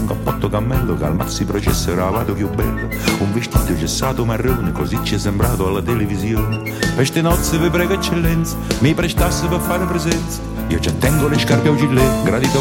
cappotto cammello che al mazzi processo era lavato più bello, un vestito gessato marrone, così ci è sembrato alla televisione. Per ste nozze vi prego eccellenza, mi prestasse per fare presenza, io ci tengo le scarpe a gilet, gradito